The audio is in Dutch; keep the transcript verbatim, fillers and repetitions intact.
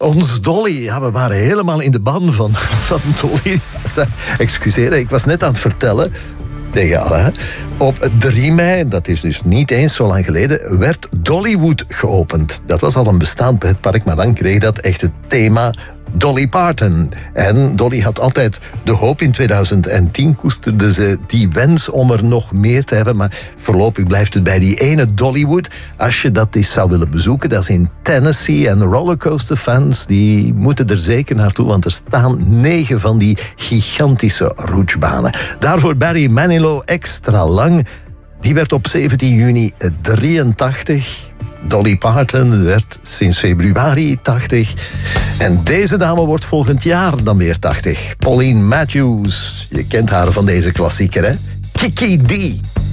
Ons Dolly, ja, we waren helemaal in de ban van, van Dolly. Excuseer, ik was net aan het vertellen tegen Alain. Hè. Op drie mei, dat is dus niet eens zo lang geleden, werd Dollywood geopend. Dat was al een bestaand pretpark, maar dan kreeg dat echt het thema Dolly Parton. En Dolly had altijd de hoop. In tweeduizend tien koesterde ze die wens om er nog meer te hebben. Maar voorlopig blijft het bij die ene Dollywood. Als je dat eens zou willen bezoeken, dat is in Tennessee. En rollercoaster-fans, die moeten er zeker naartoe. Want er staan negen van die gigantische roetsbanen. Daarvoor Barry Manilow extra lang. Die werd op zeventien juni drieëntachtig. Dolly Parton werd sinds februari tachtig. En deze dame wordt volgend jaar dan weer tachtig. Pauline Matthews. Je kent haar van deze klassieker, hè? Kiki D.